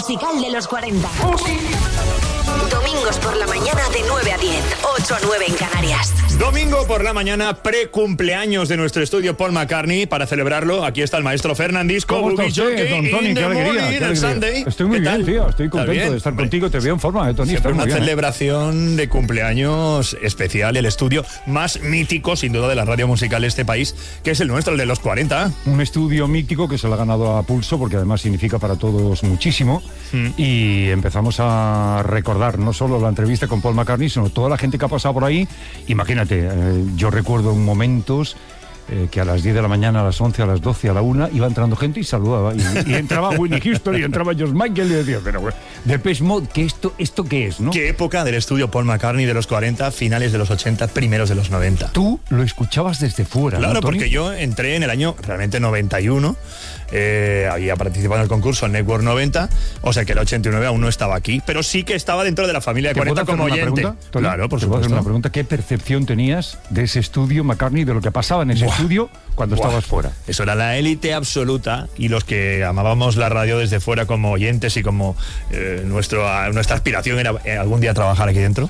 musical de los 40. Domingos por la mañana de 9 a 10, 8 a 9 en Canarias. Domingo por la mañana, pre-cumpleaños de nuestro estudio Paul McCartney. Para celebrarlo, aquí está el maestro Fernandisco. ¿Cómo está usted, don Tony? Qué alegría. Estoy muy bien, tío. Estoy contento de estar contigo. Te veo en forma, Tony. Siempre una celebración de cumpleaños especial. El estudio más mítico, sin duda, de la radio musical de este país, que es el nuestro, el de los 40. Un estudio mítico que se lo ha ganado a pulso, porque además significa para todos muchísimo. Y empezamos a recordar no solo la entrevista con Paul McCartney, sino toda la gente que ha pasado por ahí. Imagínate, yo recuerdo momentos que a las 10 de la mañana, a las 11, a las 12, a la 1 iba entrando gente y saludaba. Y entraba Whitney Houston y entraba George Michael y decía, pero Depeche Mode, ¿esto qué es, no? ¿Qué época del estudio Paul McCartney de los 40, finales de los 80, primeros de los 90? Tú lo escuchabas desde fuera, claro, ¿no, Tony? Porque yo entré en el año realmente 91. Había participado en el concurso Network 90, o sea que el 89 aún no estaba aquí, pero sí que estaba dentro de la familia de 40 como oyente. Claro, por supuesto. ¿Te puedo hacer una pregunta? ¿Qué percepción tenías de ese estudio McCartney, de lo que pasaba en ese estudio cuando estabas fuera? Eso era la élite absoluta, y los que amábamos la radio desde fuera como oyentes y como nuestra aspiración era algún día trabajar aquí dentro.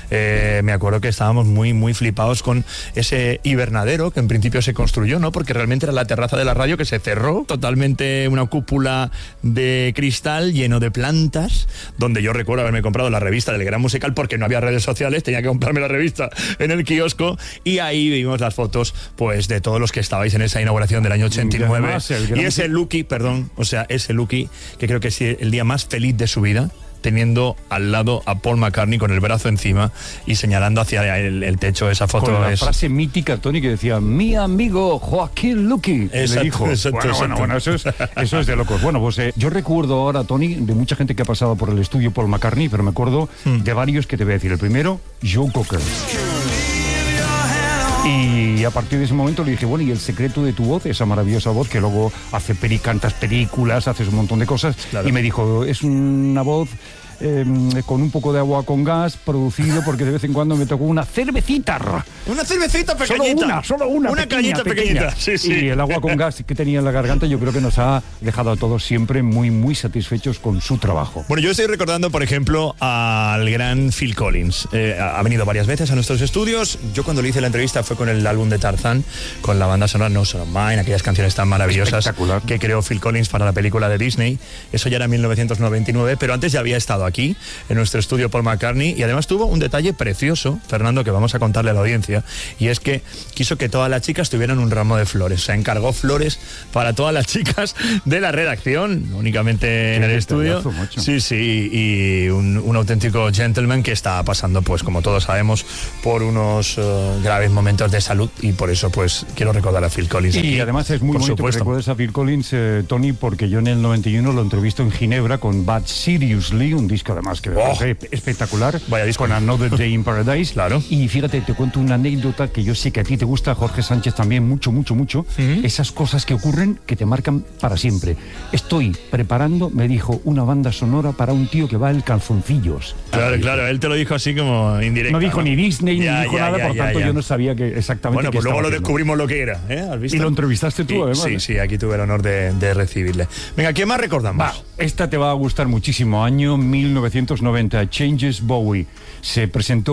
Me acuerdo que estábamos muy flipados con ese hibernadero que en principio se construyó, ¿no? Porque realmente era la terraza de la radio que se cerró, totalmente una cúpula de cristal lleno de plantas, donde yo recuerdo haberme comprado la revista del Gran Musical porque no había redes sociales, tenía que comprarme la revista en el kiosco, y ahí vimos las fotos pues de todos los que estabais en esa inauguración del año 89. Y ese Lucky, ese Lucky, que creo que es el día más feliz de su vida, teniendo al lado a Paul McCartney con el brazo encima y señalando hacia el techo. Esa foto con la frase mítica, Tony, que decía, mi amigo Joaquín Lucky. Exacto. Bueno, eso es de locos. Bueno, pues yo recuerdo ahora, Tony, de mucha gente que ha pasado por el estudio Paul McCartney, pero me acuerdo de varios que te voy a decir. El primero, Joe Cocker. Y a partir de ese momento le dije, bueno, ¿y el secreto de tu voz? Esa maravillosa voz que luego cantas películas, haces un montón de cosas. Claro. Y me dijo, es una voz con un poco de agua con gas, producido porque de vez en cuando me tocó una cervecita. Una cervecita pequeñita. Solo una pequeñita. Sí. Y el agua con gas que tenía en la garganta yo creo que nos ha dejado a todos siempre muy satisfechos con su trabajo. Bueno, yo estoy recordando, por ejemplo, al gran Phil Collins. Ha venido varias veces a nuestros estudios. Yo cuando le hice la entrevista fue con el álbum de Tarzán, con la banda sonora No Son of Mine, aquellas canciones tan maravillosas que creó Phil Collins para la película de Disney. Eso ya era en 1999, pero antes ya había estado aquí, en nuestro estudio Paul McCartney, y además tuvo un detalle precioso, Fernando, que vamos a contarle a la audiencia, y es que quiso que todas las chicas tuvieran un ramo de flores. O sea, encargó flores para todas las chicas de la redacción, únicamente en el estudio. Sí, y un auténtico gentleman que está pasando, pues como todos sabemos, por unos graves momentos de salud, y por eso pues quiero recordar a Phil Collins. Y además es muy bonito que recuerdes a Phil Collins, Tony, porque yo en el 91 lo entrevisto en Ginebra con Bad Seriously, un disco además que espectacular. Vaya disco. Con Another Day in Paradise. Claro. Y fíjate, te cuento una anécdota que yo sé que a ti te gusta, Jorge Sánchez también, mucho. Esas cosas que ocurren que te marcan para siempre. Estoy preparando, me dijo, una banda sonora para un tío que va en calzoncillos. Claro, él te lo dijo así como indirecto. No dijo ni Disney, ni dijo nada, por tanto yo no sabía que exactamente. Bueno, pues luego lo descubrimos lo que era, ¿has visto? Y lo entrevistaste tú, además. Sí, aquí tuve el honor de recibirle. Venga, ¿qué más recordamos? Esta te va a gustar muchísimo. Año 1990, Changes Bowie. Se presentó